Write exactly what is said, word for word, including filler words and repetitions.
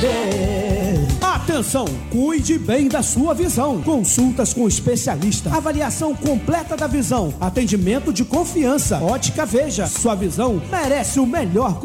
entender. Atenção, cuide bem da sua visão. Consultas com especialista, avaliação completa da visão, atendimento de confiança. Ótica Veja, sua visão merece o melhor